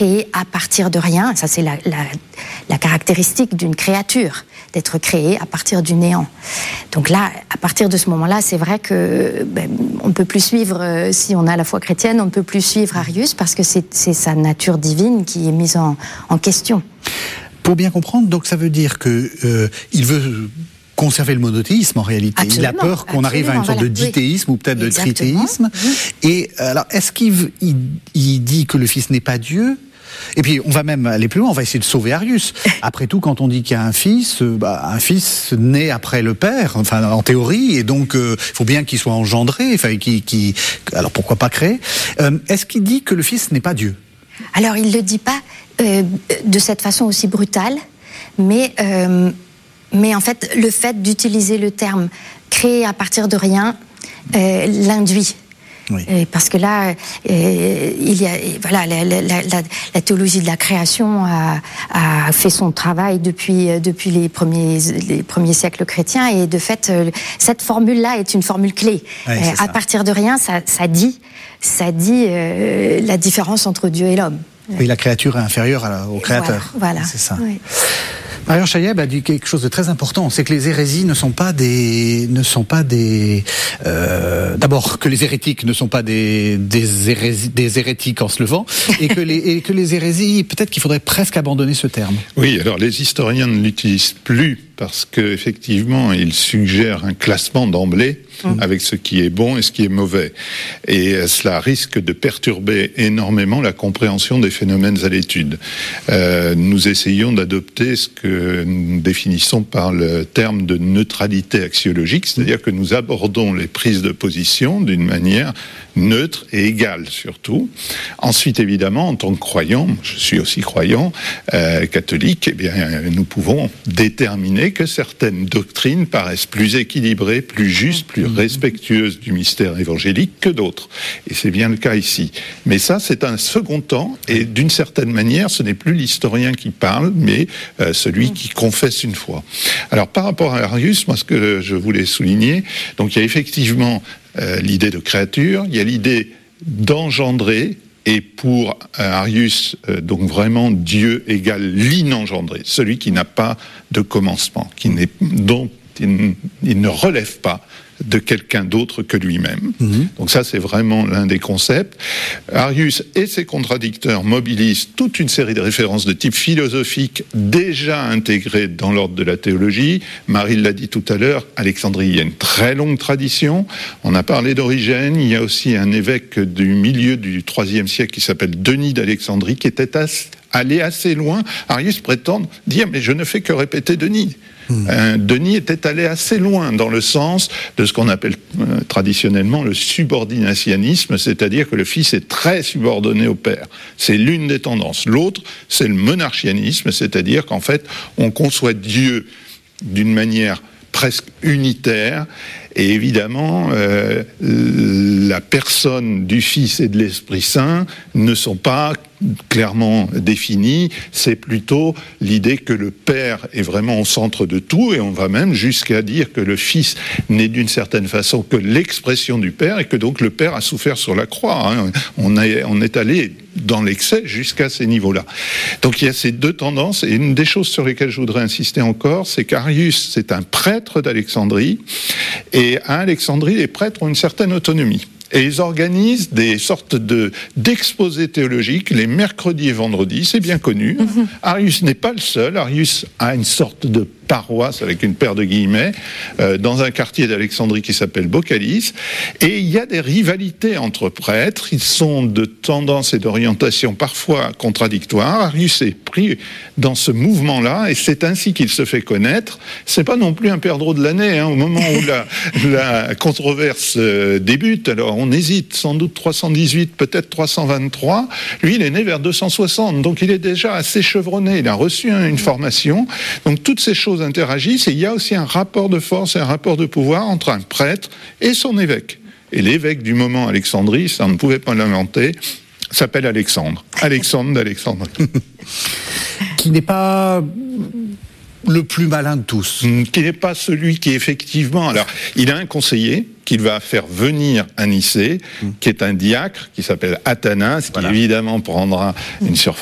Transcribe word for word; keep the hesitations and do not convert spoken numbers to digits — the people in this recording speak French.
créé à partir de rien. Ça, c'est la, la, la caractéristique d'une créature, d'être créé à partir du néant. Donc là, à partir de ce moment-là, c'est vrai que ben, on ne peut plus suivre, euh, si on a la foi chrétienne, on ne peut plus suivre Arius parce que c'est, c'est sa nature divine qui est mise en, en question. Pour bien comprendre, donc ça veut dire que euh, il veut conserver le monothéisme en réalité. Absolument, il a peur qu'on arrive à une sorte voilà, de dithéisme oui. ou peut-être Exactement. de trithéisme. Oui. Et alors, est-ce qu'il il, il dit que le Fils n'est pas Dieu ? Et puis, on va même aller plus loin, on va essayer de sauver Arius. Après tout, quand on dit qu'il y a un fils, euh, bah, un fils naît après le père, enfin, en théorie, et donc, il euh, faut bien qu'il soit engendré, enfin, qu'il, qu'il, alors pourquoi pas créé. Euh, est-ce qu'il dit que le Fils n'est pas Dieu ? Alors, il ne le dit pas euh, de cette façon aussi brutale, mais, euh, mais en fait, le fait d'utiliser le terme « créé à partir de rien euh, » l'induit. Oui. Euh, parce que là, euh, il y a, voilà, la, la, la, la théologie de la création a, a fait son travail depuis, depuis les, premiers, les premiers siècles chrétiens, et de fait, euh, cette formule-là est une formule clé. Oui, euh, à partir de rien, ça, ça dit, ça dit euh, la différence entre Dieu et l'homme. Et la créature est inférieure à la, au créateur. Voilà, voilà. C'est ça. Oui. Marion Chailleb a dit quelque chose de très important, c'est que les hérésies ne sont pas des, ne sont pas des, euh, d'abord que les hérétiques ne sont pas des, des, hérésies, des hérétiques en se levant, et que les, et que les hérésies, peut-être qu'il faudrait presque abandonner ce terme. Oui, alors les historiens ne l'utilisent plus parce qu'effectivement, ils suggèrent un classement d'emblée mmh. avec ce qui est bon et ce qui est mauvais. Et cela risque de perturber énormément la compréhension des phénomènes à l'étude. Euh, nous essayons d'adopter ce que nous définissons par le terme de neutralité axiologique, c'est-à-dire que nous abordons les prises de position d'une manière neutre et égale surtout. Ensuite, évidemment, en tant que croyant, je suis aussi croyant, euh, catholique, eh bien, nous pouvons déterminer que certaines doctrines paraissent plus équilibrées, plus justes, plus respectueuses du mystère évangélique que d'autres. Et c'est bien le cas ici. Mais ça, c'est un second temps, et d'une certaine manière, ce n'est plus l'historien qui parle, mais euh, celui qui confesse une foi. Alors, par rapport à Arius, moi, ce que je voulais souligner, donc il y a effectivement euh, l'idée de créature, il y a l'idée d'engendrer, et pour Arius, euh, donc vraiment Dieu égale l'inengendré, celui qui n'a pas de commencement, qui n'est, dont il, il ne relève pas de quelqu'un d'autre que lui-même. Mmh. Donc ça, c'est vraiment l'un des concepts. Arius et ses contradicteurs mobilisent toute une série de références de type philosophique déjà intégrées dans l'ordre de la théologie. Marie l'a dit tout à l'heure, Alexandrie, il y a une très longue tradition. On a parlé d'Origène, il y a aussi un évêque du milieu du troisième siècle qui s'appelle Denis d'Alexandrie, qui était assez, allé assez loin. Arius prétend dire, mais je ne fais que répéter Denis. Mmh. Euh, Denis était allé assez loin dans le sens de ce qu'on appelle euh, traditionnellement le subordinationnisme, c'est-à-dire que le Fils est très subordonné au Père. C'est l'une des tendances. L'autre, c'est le monarchianisme, c'est-à-dire qu'en fait, on conçoit Dieu d'une manière presque unitaire, et évidemment, euh, la personne du Fils et de l'Esprit Saint ne sont pas clairement définies, c'est plutôt l'idée que le Père est vraiment au centre de tout, et on va même jusqu'à dire que le Fils n'est d'une certaine façon que l'expression du Père, et que donc le Père a souffert sur la croix. Hein. On, est, on est allé dans l'excès jusqu'à ces niveaux-là. Donc il y a ces deux tendances, et une des choses sur lesquelles je voudrais insister encore, c'est qu'Arius, c'est un prêtre d'Alexandrie, et à Alexandrie, les prêtres ont une certaine autonomie. Et ils organisent des sortes de, d'exposés théologiques les mercredis et vendredis, c'est bien connu. Mm-hmm. Arius n'est pas le seul, Arius a une sorte de paroisse, avec une paire de guillemets, euh, dans un quartier d'Alexandrie qui s'appelle Bocalis, et il y a des rivalités entre prêtres, ils sont de tendance et d'orientation parfois contradictoires. Arius est pris dans ce mouvement-là, et c'est ainsi qu'il se fait connaître. C'est pas non plus un perdreau de l'année, hein, au moment où la, la controverse euh, débute, alors on hésite, sans doute trois cent dix-huit, peut-être trois cent vingt-trois, lui il est né vers deux cent soixante, donc il est déjà assez chevronné, il a reçu une formation, donc toutes ces choses interagissent, et il y a aussi un rapport de force et un rapport de pouvoir entre un prêtre et son évêque. Et l'évêque du moment Alexandrie, ça on ne pouvait pas l'inventer, s'appelle Alexandre. Alexandre d'Alexandrie. Qui n'est pas le plus malin de tous. Qui n'est pas celui qui effectivement... Alors, il a un conseiller qu'il va faire venir à Nicée, mmh. qui est un diacre, qui s'appelle Athanas, voilà. qui évidemment prendra une surface